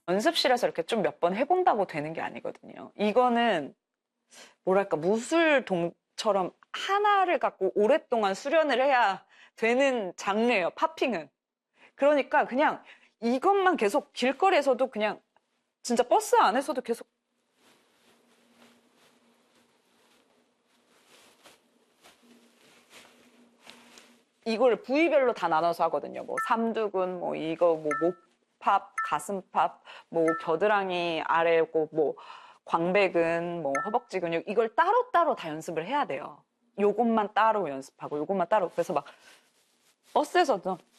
연습실에서 이렇게 좀 몇 번 해본다고 되는 게 아니거든요. 이거는 뭐랄까 무술동처럼 하나를 갖고 오랫동안 수련을 해야 되는 장르예요, 팝핑은. 그러니까 그냥 이것만 계속 길거리에서도 그냥 진짜 버스 안에서도 계속 이걸 부위별로 다 나눠서 하거든요. 뭐 삼두근, 뭐 이거 뭐 목팝, 가슴팝, 뭐 겨드랑이 아래고 뭐 광배근, 뭐 허벅지 근육 이걸 따로따로 다 연습을 해야 돼요. 요것만 따로 연습하고 요것만 따로. 그래서 막 버스에서도